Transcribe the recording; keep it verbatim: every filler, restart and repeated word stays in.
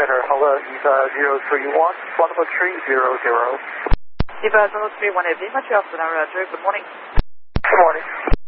Center, hello, Eva zero three one, one one three zero zero. Eva zero three one, Lima, Alpha Roger, good morning. Good morning.